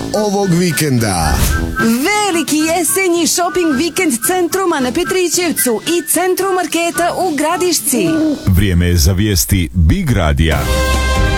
ovog vikenda. Veliki jesenji shopping vikend Centruma na Petrićevcu i Centrum marketa u Gradišci. Vrijeme je za vijesti Big Radija.